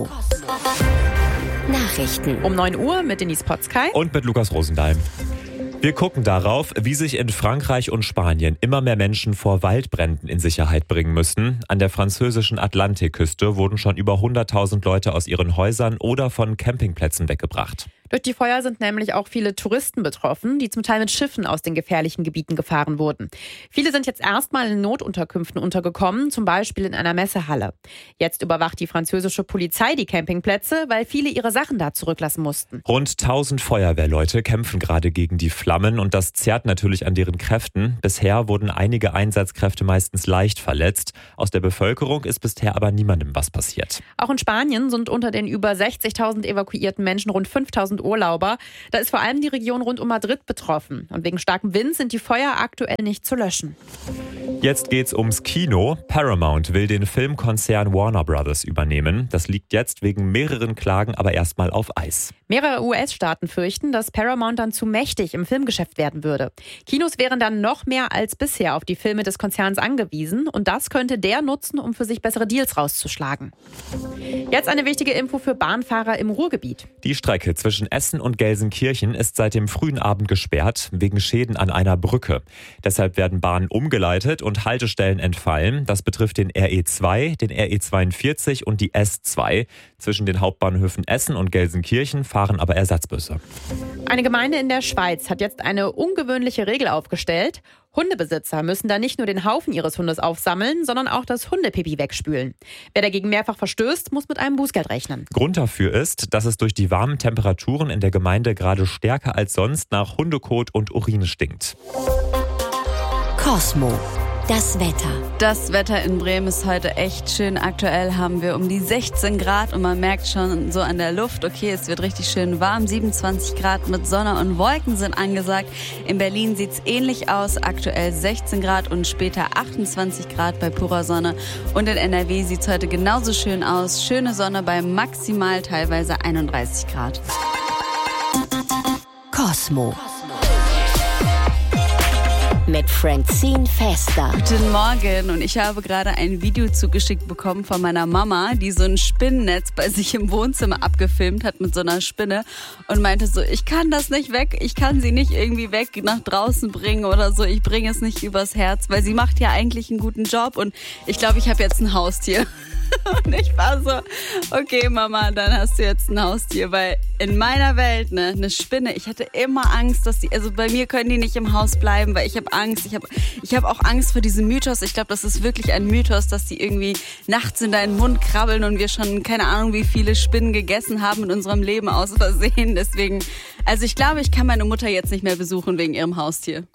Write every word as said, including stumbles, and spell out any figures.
Nachrichten Um neun Uhr mit Denise Potzkei und mit Lukas Rosendahl. Wir gucken darauf, wie sich in Frankreich und Spanien immer mehr Menschen vor Waldbränden in Sicherheit bringen müssen. An der französischen Atlantikküste wurden schon über hunderttausend Leute aus ihren Häusern oder von Campingplätzen weggebracht. Durch die Feuer sind nämlich auch viele Touristen betroffen, die zum Teil mit Schiffen aus den gefährlichen Gebieten gefahren wurden. Viele sind jetzt erstmal in Notunterkünften untergekommen, zum Beispiel in einer Messehalle. Jetzt überwacht die französische Polizei die Campingplätze, weil viele ihre Sachen da zurücklassen mussten. Rund tausend Feuerwehrleute kämpfen gerade gegen die Flammen und das zehrt natürlich an deren Kräften. Bisher wurden einige Einsatzkräfte meistens leicht verletzt. Aus der Bevölkerung ist bisher aber niemandem was passiert. Auch in Spanien sind unter den über sechzigtausend evakuierten Menschen rund fünftausend Urlauber. Da ist vor allem die Region rund um Madrid betroffen. Und wegen starkem Wind sind die Feuer aktuell nicht zu löschen. Jetzt geht's ums Kino. Paramount will den Filmkonzern Warner Brothers übernehmen. Das liegt jetzt wegen mehreren Klagen aber erstmal auf Eis. Mehrere U S-Staaten fürchten, dass Paramount dann zu mächtig im Filmgeschäft werden würde. Kinos wären dann noch mehr als bisher auf die Filme des Konzerns angewiesen. Und das könnte der nutzen, um für sich bessere Deals rauszuschlagen. Jetzt eine wichtige Info für Bahnfahrer im Ruhrgebiet. Die Strecke zwischen Essen und Gelsenkirchen ist seit dem frühen Abend gesperrt, wegen Schäden an einer Brücke. Deshalb werden Bahnen umgeleitet und Haltestellen entfallen. Das betrifft den R E zwei, den R E zweiundvierzig und die S zwei. Zwischen den Hauptbahnhöfen Essen und Gelsenkirchen fahren aber Ersatzbusse. Eine Gemeinde in der Schweiz hat jetzt eine ungewöhnliche Regel aufgestellt. Hundebesitzer müssen da nicht nur den Haufen ihres Hundes aufsammeln, sondern auch das Hundepipi wegspülen. Wer dagegen mehrfach verstößt, muss mit einem Bußgeld rechnen. Grund dafür ist, dass es durch die warmen Temperaturen in der Gemeinde gerade stärker als sonst nach Hundekot und Urin stinkt. Cosmo. Das Wetter. Das Wetter in Bremen ist heute echt schön. Aktuell haben wir um die sechzehn Grad und man merkt schon so an der Luft, okay, es wird richtig schön warm. siebenundzwanzig Grad mit Sonne und Wolken sind angesagt. In Berlin sieht es ähnlich aus. Aktuell sechzehn Grad und später achtundzwanzig Grad bei purer Sonne. Und in N R W sieht es heute genauso schön aus. Schöne Sonne bei maximal teilweise einunddreißig Grad. Cosmo. Mit Francine Fester. Guten Morgen und ich habe gerade ein Video zugeschickt bekommen von meiner Mama, die so ein Spinnennetz bei sich im Wohnzimmer abgefilmt hat mit so einer Spinne und meinte so, ich kann das nicht weg, ich kann sie nicht irgendwie weg nach draußen bringen oder so, ich bringe es nicht übers Herz, weil sie macht ja eigentlich einen guten Job und ich glaube, ich habe jetzt ein Haustier. Und ich war so, okay Mama, dann hast du jetzt ein Haustier, weil in meiner Welt, ne, eine Spinne, ich hatte immer Angst, dass die, also bei mir können die nicht im Haus bleiben, weil ich habe Angst, ich habe ich hab auch Angst vor diesem Mythos, ich glaube, das ist wirklich ein Mythos, dass die irgendwie nachts in deinen Mund krabbeln und wir schon keine Ahnung, wie viele Spinnen gegessen haben in unserem Leben aus Versehen, deswegen, also ich glaube, ich kann meine Mutter jetzt nicht mehr besuchen wegen ihrem Haustier.